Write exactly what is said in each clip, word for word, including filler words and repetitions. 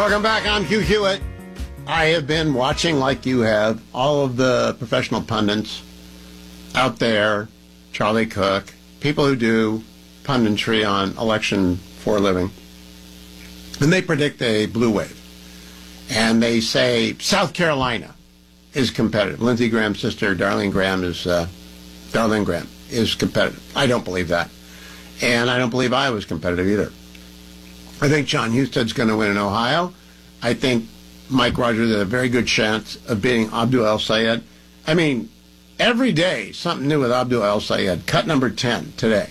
Welcome back. I'm Hugh Hewitt. I have been watching, like you have, all of the professional pundits out there, Charlie Cook, people who do punditry on election for a living, and they predict a blue wave. And they say South Carolina is competitive. Lindsey Graham's sister, Darlene Graham, is uh, Darlene Graham is competitive. I don't believe that, and I don't believe Iowa's competitive either. I think John Husted's going to win in Ohio. I think Mike Rogers has a very good chance of beating Abdul El-Sayed. I mean, every day something new with Abdul El-Sayed. Cut number ten today.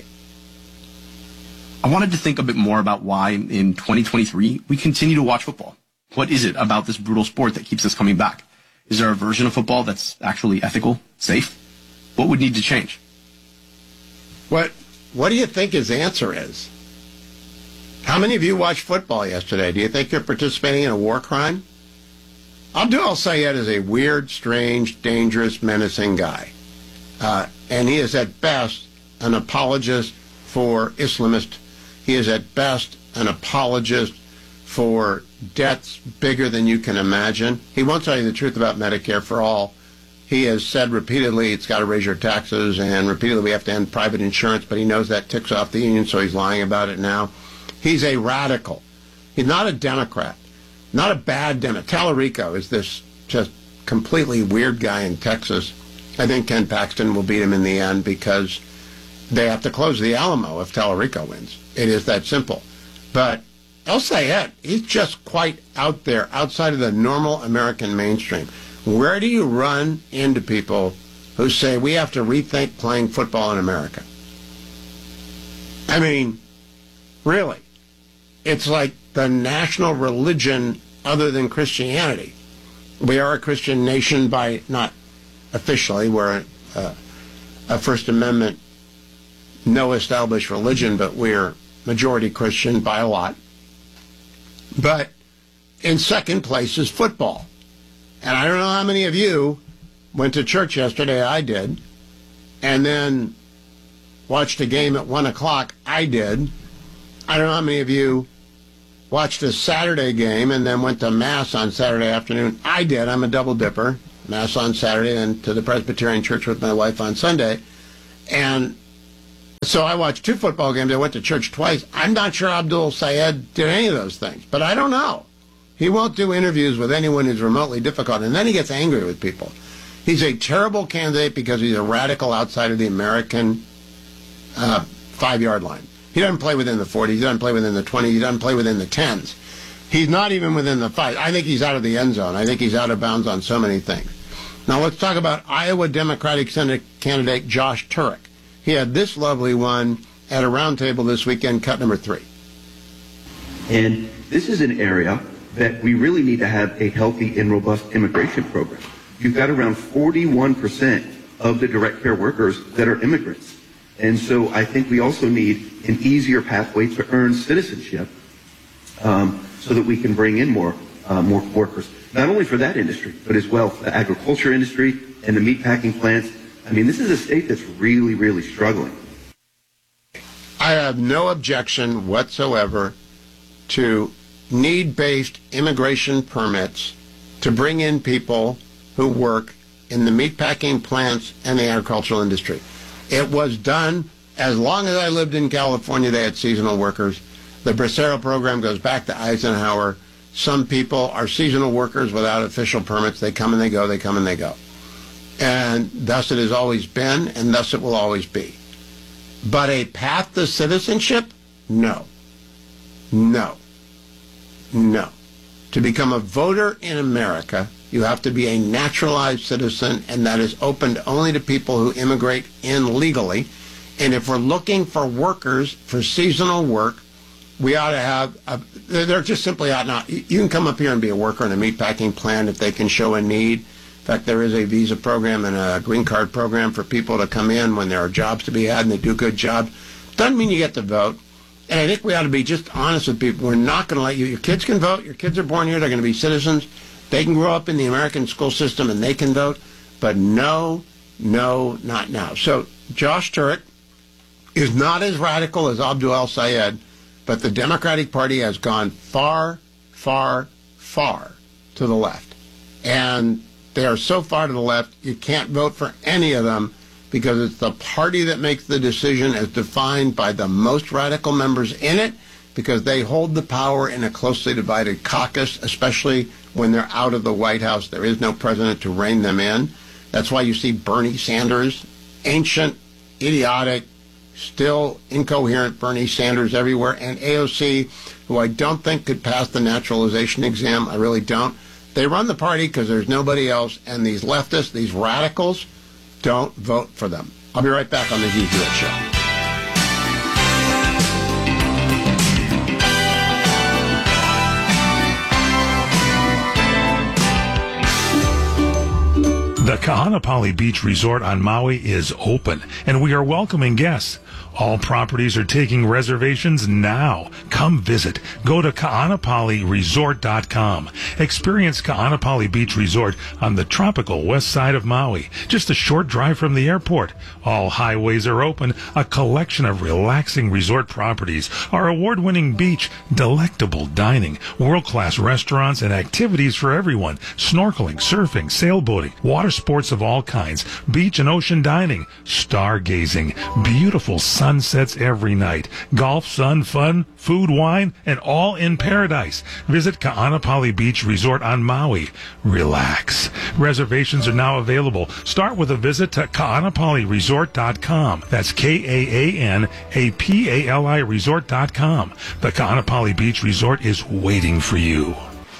I wanted to think a bit more about why in twenty twenty-three we continue to watch football. What is it about this brutal sport that keeps us coming back? Is there a version of football that's actually ethical, safe? What would need to change? What What do you think his answer is? How many of you watched football yesterday? Do you think you're participating in a war crime? Abdul El-Sayed is a weird, strange, dangerous, menacing guy. Uh, and he is at best an apologist for Islamist. He is at best an apologist for debts bigger than you can imagine. He won't tell you the truth about Medicare for all. He has said repeatedly it's got to raise your taxes, and repeatedly we have to end private insurance, but he knows that ticks off the union, so he's lying about it now. He's a radical. He's not a Democrat, not a bad Democrat. Tallarico is this just completely weird guy in Texas. I think Ken Paxton will beat him in the end because they have to close the Alamo if Tallarico wins. It is that simple. But El-Sayed, he's just quite out there, outside of the normal American mainstream. Where do you run into people who say we have to rethink playing football in America? I mean, really. It's like the national religion other than Christianity. We are a Christian nation by, not officially, we're a, a First Amendment, no established religion, but we're majority Christian by a lot. But in second place is football. And I don't know how many of you went to church yesterday. I did. And then watched a game at one o'clock. I did. I don't know how many of you watched a Saturday game and then went to Mass on Saturday afternoon. I did. I'm a double dipper. Mass on Saturday and to the Presbyterian Church with my wife on Sunday. And so I watched two football games. I went to church twice. I'm not sure Abdul El-Sayed did any of those things, but I don't know. He won't do interviews with anyone who's remotely difficult, and then he gets angry with people. He's a terrible candidate because he's a radical outside of the American uh, five-yard line. He doesn't play within the forty. He doesn't play within the twenty. He doesn't play within the tens. He's not even within the five. I think he's out of the end zone. I think he's out of bounds on so many things. Now let's talk about Iowa Democratic Senate candidate Josh Turek. He had this lovely one at a roundtable this weekend, cut number three. And this is an area that we really need to have a healthy and robust immigration program. You've got around forty-one percent of the direct care workers that are immigrants. And so I think we also need an easier pathway to earn citizenship um, so that we can bring in more, uh, more workers, not only for that industry, but as well the agriculture industry and the meatpacking plants. I mean, this is a state that's really, really struggling. I have no objection whatsoever to need-based immigration permits to bring in people who work in the meatpacking plants and the agricultural industry. It was done as long as I lived in California. They had seasonal workers. The Bracero program goes back to Eisenhower. Some people are seasonal workers without official permits. They come and they go, they come and they go. And thus it has always been, and thus it will always be. But a path to citizenship? No. No. No. To become a voter in America, you have to be a naturalized citizen, and that is opened only to people who immigrate in legally. And if we're looking for workers for seasonal work, we ought to have, a, they're just simply ought not. You can come up here and be a worker in a meatpacking plant if they can show a need. In fact, there is a visa program and a green card program for people to come in when there are jobs to be had and they do good jobs. Doesn't mean you get to vote. And I think we ought to be just honest with people. We're not going to let you, your kids can vote. Your kids are born here. They're going to be citizens. They can grow up in the American school system and they can vote. But no, no, not now. So Josh Turek is not as radical as Abdul El-Sayed, but the Democratic Party has gone far, far, far to the left. And they are so far to the left, you can't vote for any of them because it's the party that makes the decision as defined by the most radical members in it, because they hold the power in a closely divided caucus, especially when they're out of the White House. There is no president to rein them in. That's why you see Bernie Sanders, ancient, idiotic, still incoherent Bernie Sanders everywhere, and A O C, who I don't think could pass the naturalization exam. I really don't. They run the party because there's nobody else, and these leftists, these radicals, don't vote for them. I'll be right back on the Hugh Hewitt Show. The Kahanapali Beach Resort on Maui is open, and we are welcoming guests. All properties are taking reservations now. Come visit. Go to kahanapali resort dot com. Experience Kahanapali Beach Resort on the tropical west side of Maui, just a short drive from the airport. All highways are open, a collection of relaxing resort properties, our award-winning beach, delectable dining, world-class restaurants, and activities for everyone. Snorkeling, surfing, sailboating, water sports of all kinds, beach and ocean dining, stargazing, beautiful sunsets every night, golf, sun, fun, food, wine, and all in paradise. Visit Kahanapali Beach Resort on Maui. Relax. Reservations are now available. Start with a visit to kahanapali resort dot com. That's K A A N A P A L I resort dot com. The Kahanapali Beach Resort is waiting for you.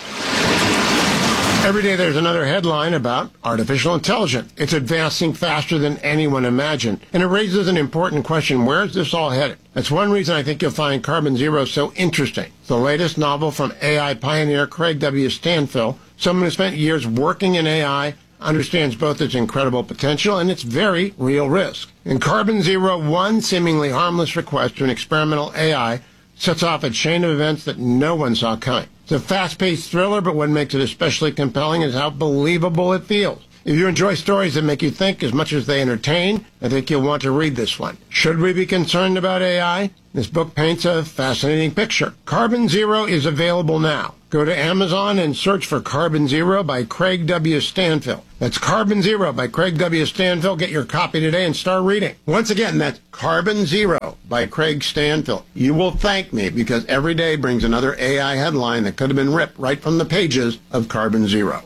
Every day there's another headline about artificial intelligence. It's advancing faster than anyone imagined. And it raises an important question. Where is this all headed? That's one reason I think you'll find Carbon Zero so interesting. It's the latest novel from A I pioneer Craig W. Stanfill, someone who spent years working in A I, understands both its incredible potential and its very real risk. In Carbon Zero, one seemingly harmless request to an experimental A I sets off a chain of events that no one saw coming. It's a fast-paced thriller, but what makes it especially compelling is how believable it feels. If you enjoy stories that make you think as much as they entertain, I think you'll want to read this one. Should we be concerned about A I? This book paints a fascinating picture. Carbon Zero is available now. Go to Amazon and search for Carbon Zero by Craig W. Stanfill. That's Carbon Zero by Craig W. Stanfill. Get your copy today and start reading. Once again, that's Carbon Zero by Craig Stanfill. You will thank me because every day brings another A I headline that could have been ripped right from the pages of Carbon Zero.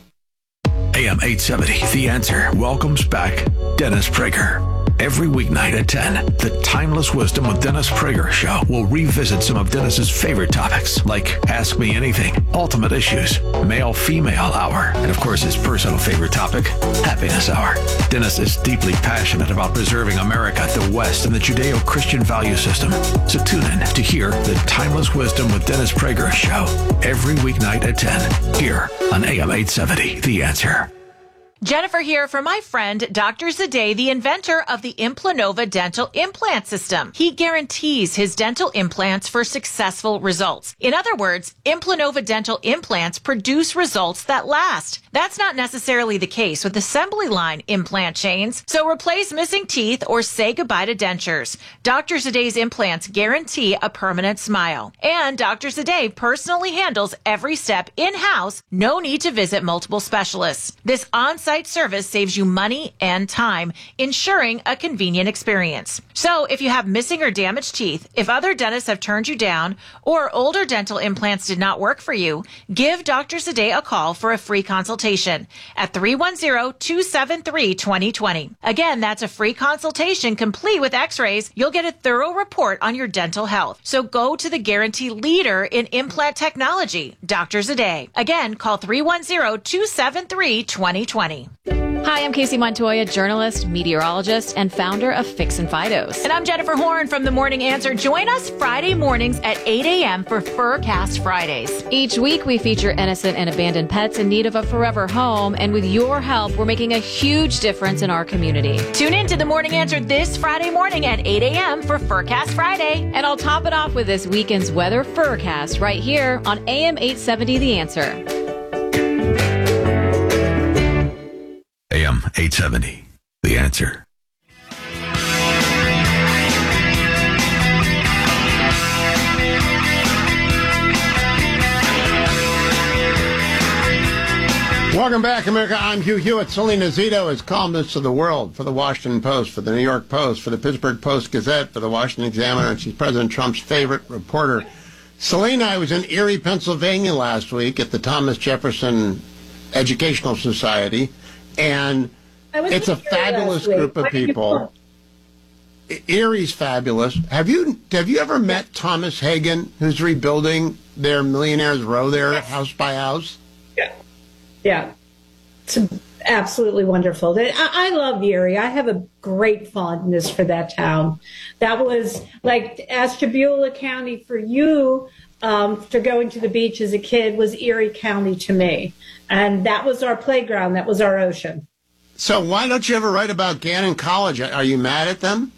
A M eight seventy, The Answer, welcomes back Dennis Prager. Every weeknight at ten, the Timeless Wisdom with Dennis Prager show will revisit some of Dennis's favorite topics, like Ask Me Anything, Ultimate Issues, Male-Female Hour, and of course his personal favorite topic, Happiness Hour. Dennis is deeply passionate about preserving America, the West, and the Judeo-Christian value system. So tune in to hear the Timeless Wisdom with Dennis Prager show every weeknight at ten, here on A M eight seventy, The Answer. Jennifer here for my friend, Doctor Zadeh, the inventor of the Implanova dental implant system. He guarantees his dental implants for successful results. In other words, Implanova dental implants produce results that last. That's not necessarily the case with assembly line implant chains, so replace missing teeth or say goodbye to dentures. Doctor Zadeh's implants guarantee a permanent smile. And Doctor Zadeh personally handles every step in-house, no need to visit multiple specialists. This on-site service saves you money and time, ensuring a convenient experience. So if you have missing or damaged teeth, if other dentists have turned you down, or older dental implants did not work for you, give Doctor Zadeh a call for a free consultation at three one zero, two seven three, two zero two zero. Again, that's a free consultation complete with x-rays. You'll get a thorough report on your dental health. So go to the guarantee leader in implant technology, Doctor Zadeh. Again, call three one zero, two seven three, two zero two zero. Hi, I'm Casey Montoya, journalist, meteorologist, and founder of Fix and Fidos. And I'm Jennifer Horn from The Morning Answer. Join us Friday mornings at eight a.m. for Furcast Fridays. Each week, we feature innocent and abandoned pets in need of a forever home. And with your help, we're making a huge difference in our community. Tune in to The Morning Answer this Friday morning at eight a.m. for Furcast Friday. And I'll top it off with this weekend's weather Furcast right here on A M eight seventy The Answer. A M eight seventy, The Answer. Welcome back, America. I'm Hugh Hewitt. Selena Zito is columnist of The World for the Washington Post, for the New York Post, for the Pittsburgh Post-Gazette, for the Washington Examiner, and she's President Trump's favorite reporter. Selena, I was in Erie, Pennsylvania last week at the Thomas Jefferson Educational Society, and it's a fabulous group of people. Erie's fabulous. Have you have you ever met Thomas Hagen, who's rebuilding their Millionaires Row there, house by house? Yeah. Yeah. It's absolutely wonderful. I, I love Erie. I have a great fondness for that town. That was like Ashtabula County for you, um, for going to the beach as a kid, was Erie County to me. And that was our playground. That was our ocean. So why don't you ever write about Gannon College? Are you mad at them?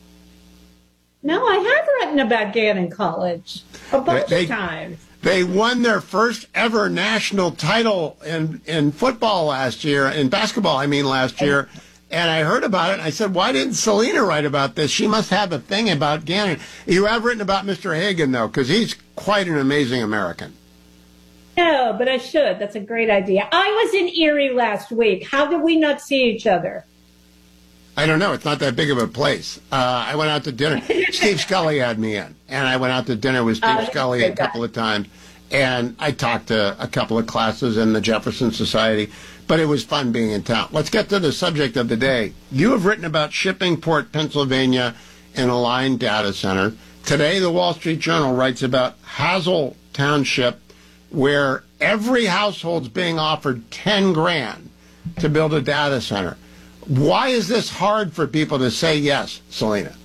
No, I have written about Gannon College a bunch they, of times. They won their first ever national title in, in football last year, in basketball, I mean, last year. And I heard about it, and I said, why didn't Selena write about this? She must have a thing about Gannon. You have written about Mister Hagen, though, because he's quite an amazing American. No, but I should. That's a great idea. I was in Erie last week. How did we not see each other? I don't know. It's not that big of a place. Uh, I went out to dinner. Steve Scully had me in, and I went out to dinner with Steve Oh, Scully a couple of times, and I talked to a couple of classes in the Jefferson Society, but it was fun being in town. Let's get to the subject of the day. You have written about Shippingport, Pennsylvania, and a Line data center. Today, the Wall Street Journal writes about Hazle Township, where every household's being offered ten grand to build a data center. Why is this hard for people to say yes, Selena?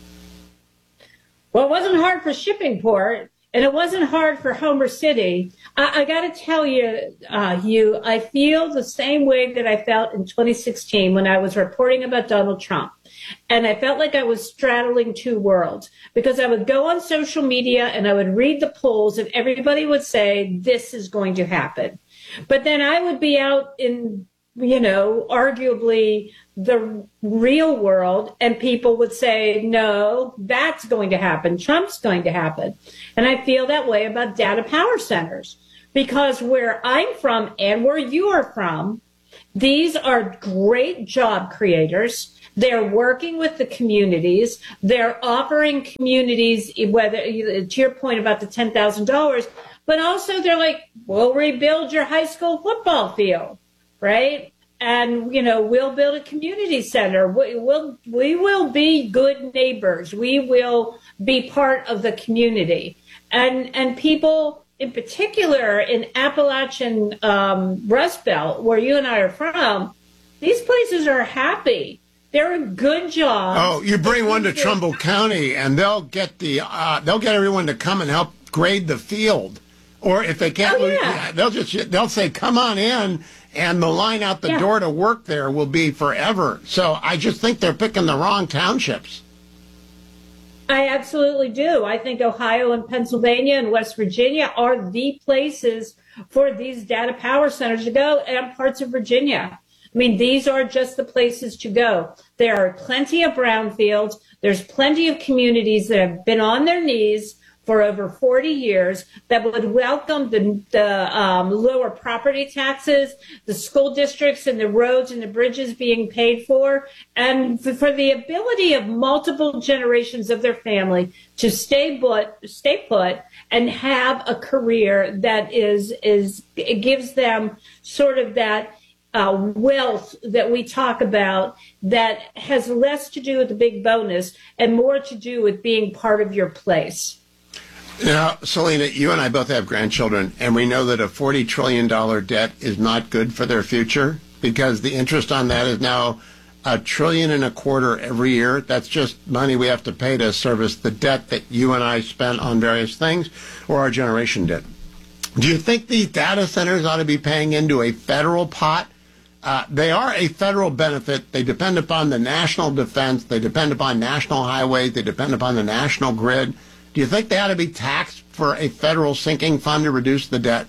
Well, it wasn't hard for Shippingport, and it wasn't hard for Homer City. I, I got to tell you, uh, Hugh, I feel the same way that I felt in twenty sixteen when I was reporting about Donald Trump. And I felt like I was straddling two worlds, because I would go on social media and I would read the polls and everybody would say, this is going to happen. But then I would be out in, you know, arguably the real world, and people would say, no, that's going to happen. Trump's going to happen. And I feel that way about data power centers, because where I'm from and where you are from, these are great job creators. They're working with the communities. They're offering communities, whether, to your point about the ten thousand dollars, but also they're like, we'll rebuild your high school football field, right? And, you know, we'll build a community center. We will, we will be good neighbors. We will be part of the community. And, and people in particular in Appalachian um, Rust Belt, where you and I are from, these places are happy. They're good jobs. Oh, you bring one to Trumbull County, and they'll get the uh, they'll get everyone to come and help grade the field, or if they can't, oh, yeah. they'll just they'll say, "Come on in," and the line out the yeah. door to work there will be forever. So I just think they're picking the wrong townships. I absolutely do. I think Ohio and Pennsylvania and West Virginia are the places for these data power centers to go, and parts of Virginia. I mean, these are just the places to go. There are plenty of brownfields. There's plenty of communities that have been on their knees for over forty years that would welcome the, the um, lower property taxes, the school districts and the roads and the bridges being paid for, and for the ability of multiple generations of their family to stay put, stay put and have a career that is, is it gives them sort of that Uh, wealth that we talk about that has less to do with the big bonus and more to do with being part of your place. Now, Selena, you and I both have grandchildren, and we know that a forty trillion dollars debt is not good for their future, because the interest on that is now a trillion and a quarter every year. That's just money we have to pay to service the debt that you and I spent on various things, or our generation did. Do you think these data centers ought to be paying into a federal pot? Uh, they are a federal benefit. They depend upon the national defense. They depend upon national highways. They depend upon the national grid. Do you think they ought to be taxed for a federal sinking fund to reduce the debt?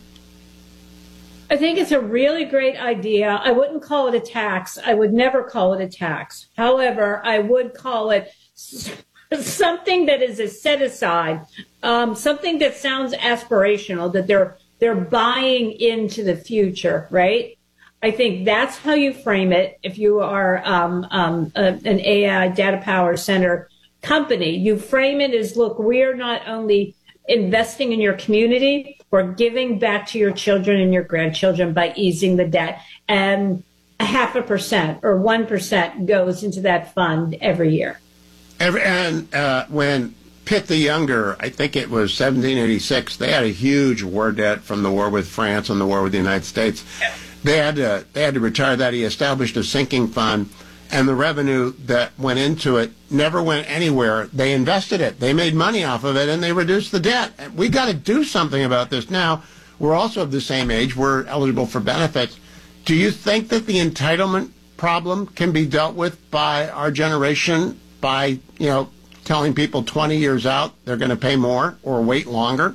I think it's a really great idea. I wouldn't call it a tax. I would never call it a tax. However, I would call it something that is a set aside, um, something that sounds aspirational, that they're they're buying into the future, right? I think that's how you frame it. If you are um, um, a, an A I data power center company, you frame it as, look, we're not only investing in your community, we're giving back to your children and your grandchildren by easing the debt. And a half a percent or one percent goes into that fund every year. Every, and uh, when Pitt the Younger, I think it was seventeen eighty-six, they had a huge war debt from the war with France and the war with the United States. They had to, they had to retire that. He established a sinking fund, and the revenue that went into it never went anywhere. They invested it. They made money off of it, and they reduced the debt. We got to do something about this now. We're also of the same age. We're eligible for benefits. Do you think that the entitlement problem can be dealt with by our generation by, you know, telling people twenty years out they're going to pay more or wait longer?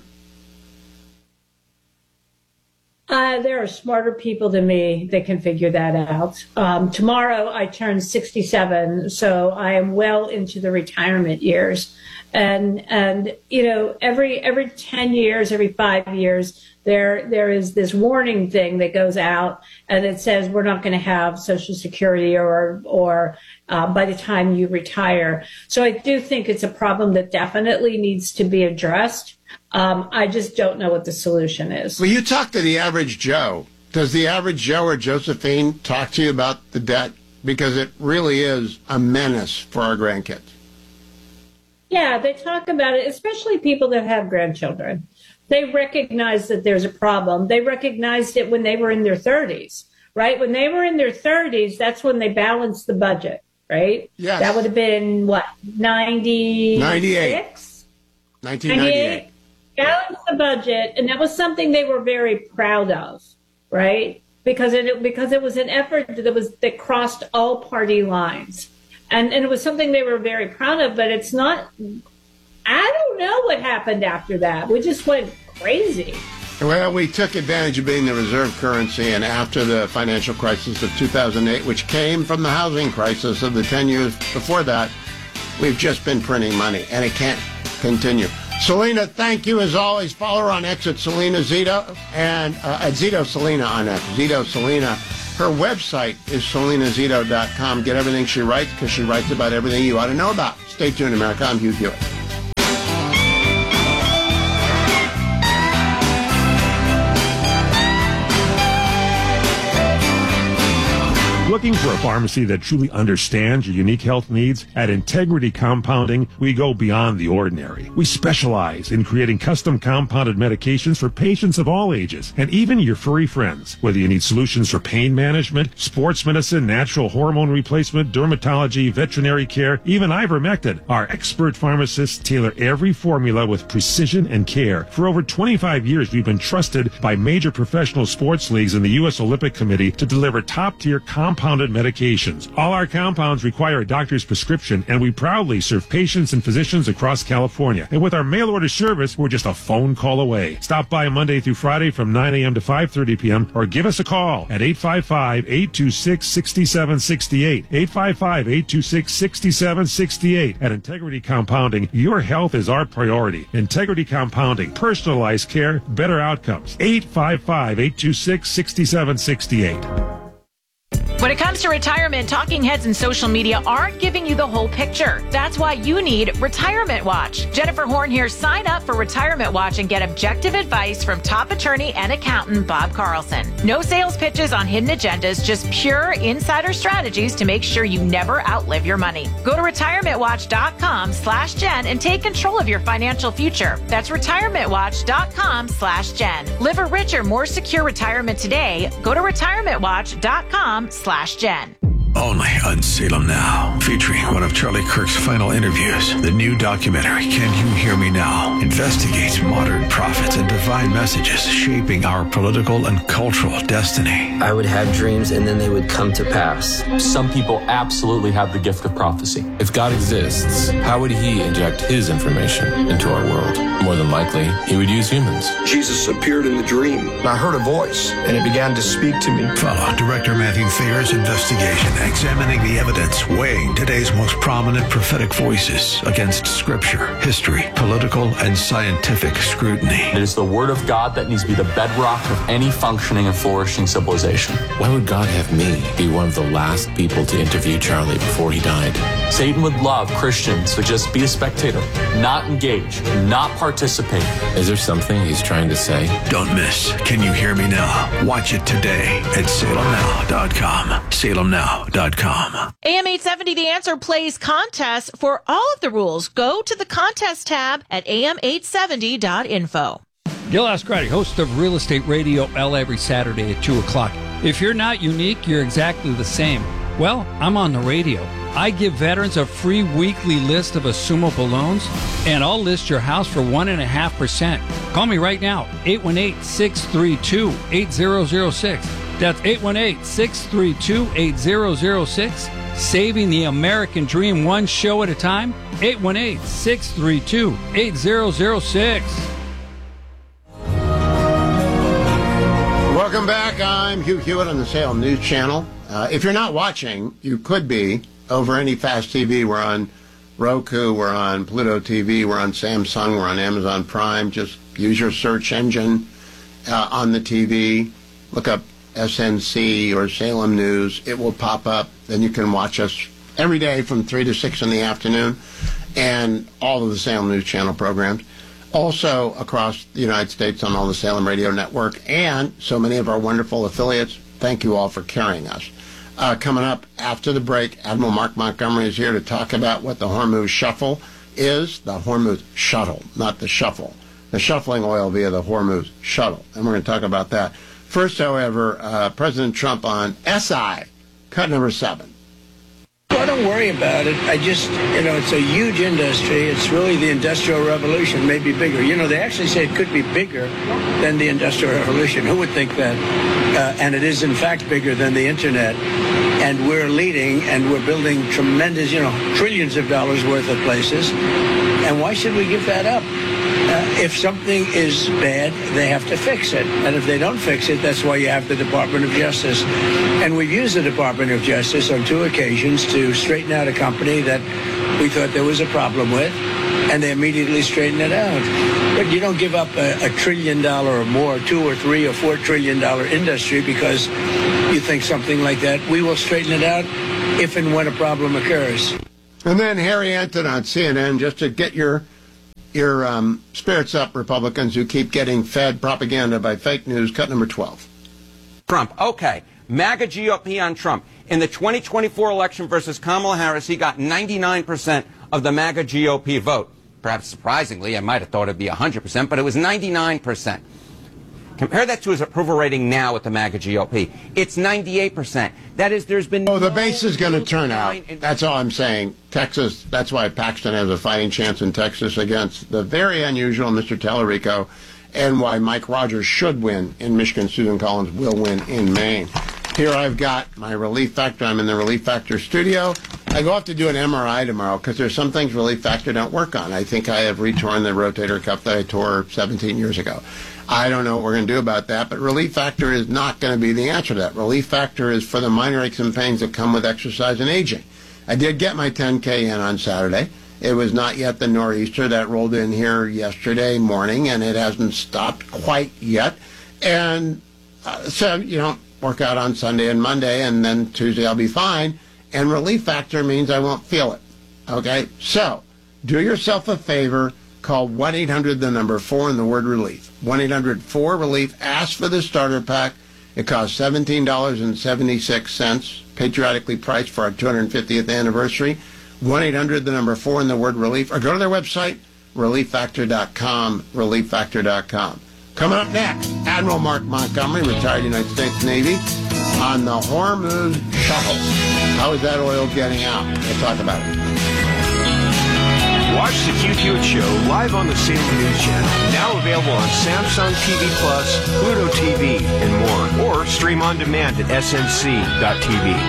Uh, there are smarter people than me that can figure that out. Um, tomorrow I turn sixty-seven, so I am well into the retirement years. And, and you know, every every ten years, every five years, there there is this warning thing that goes out, and it says we're not going to have Social Security or or uh, by the time you retire. So I do think it's a problem that definitely needs to be addressed. Um, I just don't know what the solution is. Well, you talk to the average Joe. Does the average Joe or Josephine talk to you about the debt? Because it really is a menace for our grandkids. Yeah, they talk about it, especially people that have grandchildren. They recognize that there's a problem. They recognized it when they were in their thirties, right? When they were in their thirties, that's when they balanced the budget, right? Yes. That would have been, what, ninety-six? ninety-eight. nineteen ninety-eight. Balanced the budget, and that was something they were very proud of, right? Because it because it was an effort that was that crossed all party lines, and and it was something they were very proud of. But it's not. I don't know what happened after that. We just went crazy. Well, we took advantage of being the reserve currency, and after the financial crisis of two thousand eight, which came from the housing crisis of the ten years before that, we've just been printing money, and it can't continue. Selena, thank you as always. Follow her on X at Selena Zito and uh, at Zito Selena on X. Zito Selena. Her website is selena zito dot com. Get everything she writes because she writes about everything you ought to know about. Stay tuned, America. I'm Hugh Hewitt. Looking for a pharmacy that truly understands your unique health needs? At Integrity Compounding, we go beyond the ordinary. We specialize in creating custom compounded medications for patients of all ages, and even your furry friends. Whether you need solutions for pain management, sports medicine, natural hormone replacement, dermatology, veterinary care, even ivermectin, our expert pharmacists tailor every formula with precision and care. For over twenty-five years, we've been trusted by major professional sports leagues and the U S Olympic Committee to deliver top-tier compounded medications. All our compounds require a doctor's prescription, and we proudly serve patients and physicians across California. And with our mail order service, we're just a phone call away. Stop by Monday through Friday from nine a.m. to five thirty p.m. or give us a call at eight five five, eight two six, six seven six eight. eight five five, eight two six, six seven six eight. At Integrity Compounding, your health is our priority. Integrity Compounding, personalized care, better outcomes. eight five five, eight two six, six seven six eight. When it comes to retirement, talking heads and social media aren't giving you the whole picture. That's why you need Retirement Watch. Jennifer Horn here. Sign up for Retirement Watch and get objective advice from top attorney and accountant Bob Carlson. No sales pitches on hidden agendas, just pure insider strategies to make sure you never outlive your money. Go to retirementwatch.com slash Jen and take control of your financial future. That's retirementwatch.com slash Jen. Live a richer, more secure retirement today. Go to retirementwatch.com slash Jen. Only on Salem Now, featuring one of Charlie Kirk's final interviews. The new documentary, Can You Hear Me Now?, investigates modern prophets and divine messages shaping our political and cultural destiny. I would have dreams and then they would come to pass. Some people absolutely have the gift of prophecy. If God exists, how would he inject his information into our world? More than likely, he would use humans. Jesus appeared in the dream. I heard a voice, and it began to speak to me. Follow Director Matthew Thayer's investigation, examining the evidence, weighing today's most prominent prophetic voices against scripture, history, political, and scientific scrutiny. It is the Word of God that needs to be the bedrock of any functioning and flourishing civilization. Why would God have me be one of the last people to interview Charlie before he died? Satan would love Christians to just be a spectator, not engage, not participate. Is there something he's trying to say? Don't miss Can You Hear Me Now? Watch it today at salem now dot com. salem now dot com. A M eight seventy The Answer plays contests for all of the rules. Go to the contest tab at A M eight seventy dot info. Gil Ascarati, host of Real Estate Radio L every Saturday at two o'clock. If you're not unique, you're exactly the same. Well, I'm on the radio. I give veterans a free weekly list of assumable loans, and I'll list your house for one point five percent. Call me right now, eight one eight, six three two, eight zero zero six. That's eight one eight, six three two, eight zero zero six. Saving the American dream one show at a time, eight one eight, six three two, eight zero zero six. Welcome back. I'm Hugh Hewitt on the Salem News Channel. Uh, if you're not watching, you could be over any fast T V. We're on Roku, we're on Pluto T V, we're on Samsung, we're on Amazon Prime. Just use your search engine uh, on the T V. Look up S N C or Salem News. It will pop up. Then you can watch us every day from three to six in the afternoon, and all of the Salem News Channel programs. Also across the United States on all the Salem Radio Network and so many of our wonderful affiliates. Thank you all for carrying us. Uh, coming up after the break, Admiral Mark Montgomery is here to talk about what the Hormuz Shuffle is. The Hormuz Shuttle, not the shuffle. The shuffling oil via the Hormuz Shuttle. And we're going to talk about that. First, however, uh, President Trump on S I, cut number seven. Well, don't worry about it. I just, you know, it's a huge industry. It's really the Industrial Revolution, maybe bigger. You know, they actually say it could be bigger than the Industrial Revolution. Who would think that? Uh, and it is, in fact, bigger than the Internet. And we're leading, and we're building tremendous, you know, trillions of dollars worth of places. And why should we give that up? Uh, if something is bad, they have to fix it. And if they don't fix it, that's why you have the Department of Justice. And we've used the Department of Justice on two occasions to straighten out a company that we thought there was a problem with, and they immediately straightened it out. But you don't give up a, a trillion dollar or more, two or three or four trillion dollar industry because you think something like that. We will straighten it out if and when a problem occurs. And then Harry Anton on C N N, just to get your your um, spirits up, Republicans who keep getting fed propaganda by fake news. Cut number twelve. Trump. Okay. MAGA G O P on Trump. In the twenty twenty-four election versus Kamala Harris, he got ninety-nine percent of the MAGA G O P vote. Perhaps surprisingly, I might have thought it'd be one hundred percent, but it was ninety-nine percent. Compare that to his approval rating now with the MAGA G O P. It's ninety-eight percent. That is, there's been... Oh, the no base is going to turn out. That's all I'm saying. Texas, that's why Paxton has a fighting chance in Texas against the very unusual Mister Tallarico, and why Mike Rogers should win in Michigan. Susan Collins will win in Maine. Here I've got my Relief Factor. I'm in the Relief Factor studio. I go off to do an M R I tomorrow because there's some things Relief Factor don't work on. I think I have retorn the rotator cuff that I tore seventeen years ago. I don't know what we're going to do about that, but Relief Factor is not going to be the answer to that. Relief Factor is for the minor aches and pains that come with exercise and aging. I did get my ten K in on Saturday. It was not yet the nor'easter that rolled in here yesterday morning, and it hasn't stopped quite yet. And uh, so, you know, work out on Sunday and Monday, and then Tuesday I'll be fine. And Relief Factor means I won't feel it. Okay? So, do yourself a favor. Call one eight hundred, the number four, and the word relief. one eight hundred four relief. Ask for the starter pack. It costs seventeen dollars and seventy-six cents, patriotically priced for our two hundred fiftieth anniversary. one eight hundred, the number four, and the word relief. Or go to their website, relief factor dot com, relief factor dot com. Coming up next, Admiral Mark Montgomery, retired United States Navy, on the Hormuz Shuffle. How is that oil getting out? We'll talk about it. Watch the Hugh Hewitt Show live on the Salem News Channel. Now available on Samsung T V Plus, Pluto T V, and more. Or stream on demand at S N C dot T V.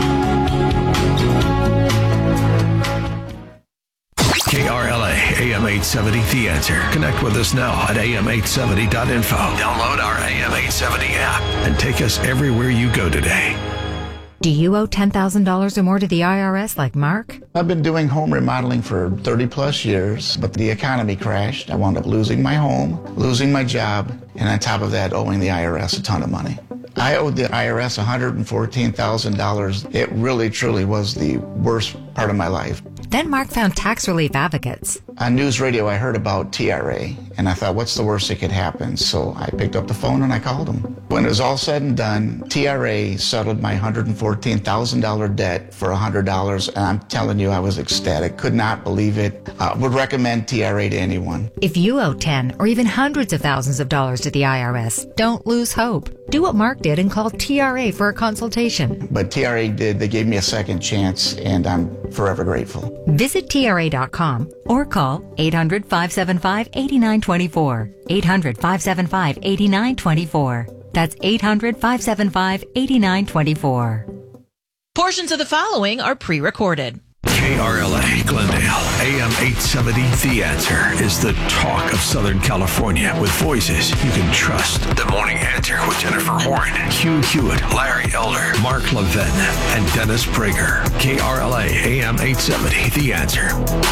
K R L A, A M eight eight seventy The Answer. Connect with us now at A M eight seventy dot info. Download our A M eight seventy app and take us everywhere you go today. Do you owe ten thousand dollars or more to the I R S like Mark? I've been doing home remodeling for thirty plus years, but the economy crashed. I wound up losing my home, losing my job, and on top of that, owing the I R S a ton of money. I owed the I R S one hundred fourteen thousand dollars. It really, truly was the worst part of my life. Then Mark found tax relief advocates. On news radio, I heard about T R A, and I thought, what's the worst that could happen? So I picked up the phone and I called them. When it was all said and done, T R A settled my one hundred fourteen thousand dollars debt for one hundred dollars, and I'm telling you, I was ecstatic. Could not believe it. Uh, would recommend T R A to anyone. If you owe ten or even hundreds of thousands of dollars to the I R S, don't lose hope. Do what Mark did and call T R A for a consultation. But T R A did. They gave me a second chance, and I'm forever grateful. Visit T R A dot com or call eight hundred, five seven five, eight nine two four. eight hundred, five seven five, eight nine two four. That's eight hundred, five seven five, eight nine two four. Portions of the following are pre-recorded. K R L A Glendale, A M eight seventy The Answer is the talk of Southern California with voices you can trust. The Morning Answer with Jennifer Horn, Hugh Hewitt, Larry Elder, Mark Levin, and Dennis Prager. K R L A A M eight seventy The Answer.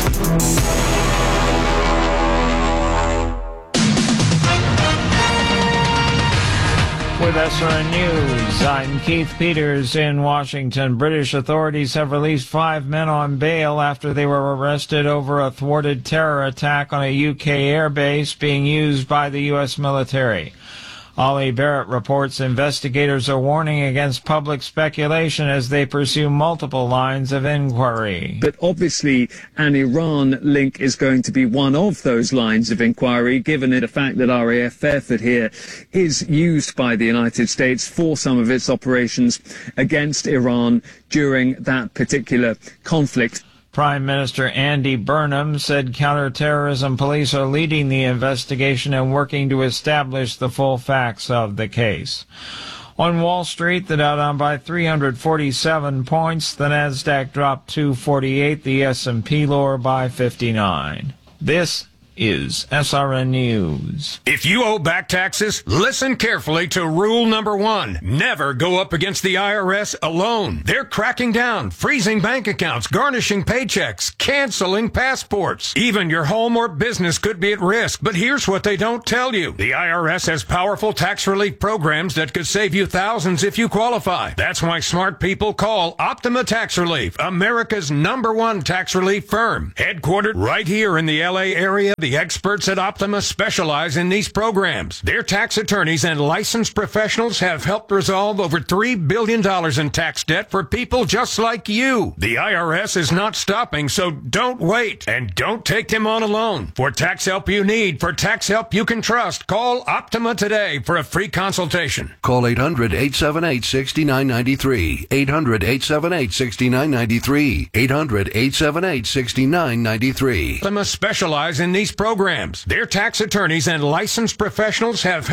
With S R N News, I'm Keith Peters in Washington. British authorities have released five men on bail after they were arrested over a thwarted terror attack on a U K airbase being used by the U S military. Ollie Barrett reports investigators are warning against public speculation as they pursue multiple lines of inquiry. But obviously an Iran link is going to be one of those lines of inquiry, given the fact that R A F effort here is used by the United States for some of its operations against Iran during that particular conflict. Prime Minister Andy Burnham said counterterrorism police are leading the investigation and working to establish the full facts of the case. On Wall Street, the Dow down by three hundred forty-seven points, the Nasdaq dropped two forty-eight, the S and P lower by fifty-nine. This is S R N News. If you owe back taxes, listen carefully to rule number one. Never go up against the I R S alone. They're cracking down, freezing bank accounts, garnishing paychecks, canceling passports. Even your home or business could be at risk. But here's what they don't tell you. The I R S has powerful tax relief programs that could save you thousands if you qualify. That's why smart people call Optima Tax Relief, America's number one tax relief firm. Headquartered right here in the L A area, the experts at Optima specialize in these programs. Their tax attorneys and licensed professionals have helped resolve over three billion dollars in tax debt for people just like you. The I R S is not stopping, so don't wait. And don't take them on alone. For tax help you need, for tax help you can trust, call Optima today for a free consultation. Call eight hundred, eight seven eight, six nine nine three. eight hundred, eight seven eight, six nine nine three. eight hundred, eight seven eight, six nine nine three. Optima specialize in these programs. Their tax attorneys and licensed professionals have